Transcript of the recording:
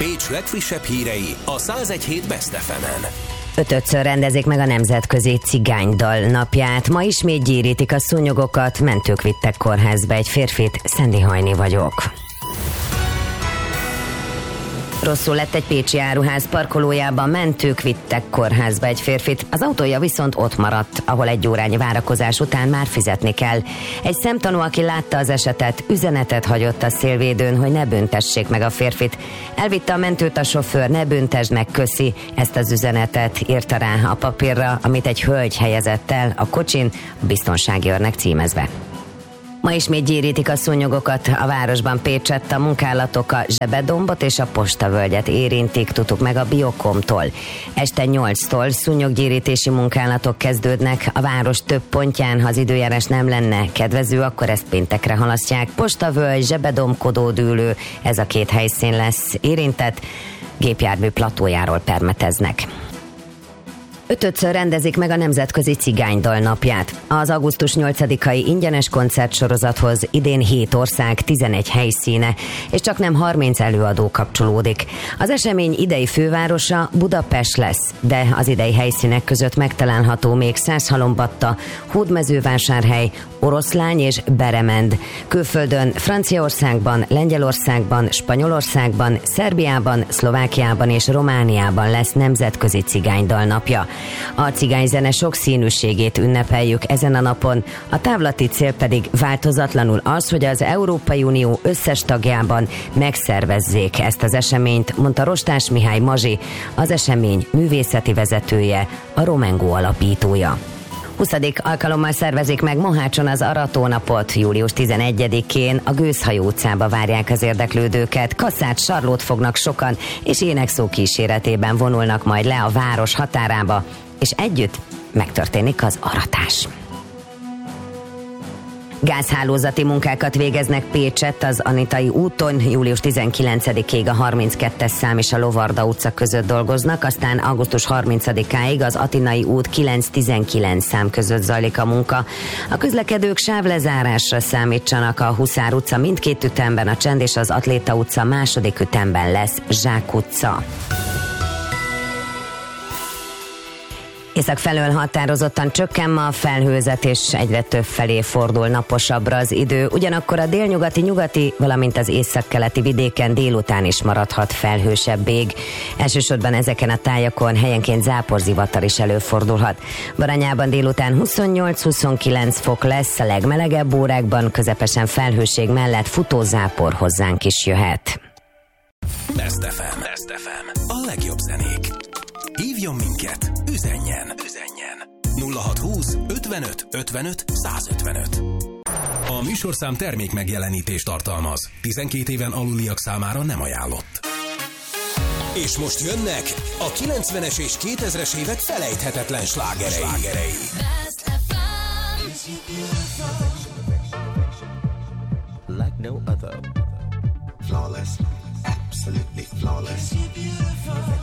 Pécs legfrissebb hírei a 101.7 Best FM-en. 5-ször rendezik meg a Nemzetközi Cigánydal napját. Ma ismét gyérítik a szúnyogokat, mentők vittek kórházba egy férfit, Szendi Hajni vagyok. Rosszul lett egy pécsi áruház parkolójában, mentők vittek kórházba egy férfit, az autója viszont ott maradt, ahol egy órányi várakozás után már fizetni kell. Egy szemtanú, aki látta az esetet, üzenetet hagyott a szélvédőn, hogy ne büntessék meg a férfit. Elvitte a mentőt a sofőr, ne büntesd meg, köszi. Ezt az üzenetet írta rá a papírra, amit egy hölgy helyezett el a kocsin, a biztonsági őrnek címezve. Ma ismét gyérítik a szúnyogokat a városban. Pécsett a munkálatok a Zsebedombot és a Postavölgyet érintik, tudtuk meg a Biokomtól. Este 8-tól szúnyoggyérítési munkálatok kezdődnek a város több pontján. Ha az időjárás nem lenne kedvező, akkor ezt péntekre halasztják. Postavölgy, Zsebedomb, Kodódűlő, ez a két helyszín lesz érintett. Gépjármű platójáról permeteznek. 5-ször rendezik meg a Nemzetközi Cigánydal napját. Az augusztus 8-ai ingyenes koncertsorozathoz idén 7 ország, 11 helyszíne, és csaknem 30 előadó kapcsolódik. Az esemény idei fővárosa Budapest lesz, de az idei helyszínek között megtalálható még Százhalombatta, Hódmezővásárhely, Oroszlány és Beremend. Külföldön Franciaországban, Lengyelországban, Spanyolországban, Szerbiában, Szlovákiában és Romániában lesz Nemzetközi Cigánydal napja. A cigányzene sokszínűségét ünnepeljük ezen a napon, a távlati cél pedig változatlanul az, hogy az Európai Unió összes tagjában megszervezzék ezt az eseményt, mondta Rostás Mihály Mazsi, az esemény művészeti vezetője, a Romengo alapítója. 20. alkalommal szervezik meg Mohácson az Aratónapot. Július 11-én a Gőzhajó utcába várják az érdeklődőket. Kasszát, sarlót fognak sokan, és énekszó kíséretében vonulnak majd le a város határába, és együtt megtörténik az aratás. Gázhálózati munkákat végeznek Pécsett az Anitai úton, július 19-ig a 32-es szám és a Lovarda utca között dolgoznak, aztán augusztus 30-áig az Atinai út 9-19 szám között zajlik a munka. A közlekedők sávlezárásra számítsanak, a Huszár utca mindkét ütemben, a Csend és az Atléta utca második ütemben lesz Zsák utca. Észak felől határozottan csökken ma a felhőzet, és egyre több felé fordul naposabbra az idő. Ugyanakkor a délnyugati, nyugati, valamint az északkeleti vidéken délután is maradhat felhősebb ég. Elsősorban ezeken a tájakon helyenként záporzivatar is előfordulhat. Baranyában délután 28-29 fok lesz, a legmelegebb órákban közepesen felhőség mellett futózápor hozzánk is jöhet. Best FM. Best FM. A legjobb zenék. Hívjon minket, üzenjen 0620 55 55 155. A műsorszám termék megjelenítést tartalmaz. 12 éven aluliak számára nem ajánlott. És most jönnek a 90-es és 2000-es évek felejthetetlen slágerei. Like no other. Flawless, absolutely flawless.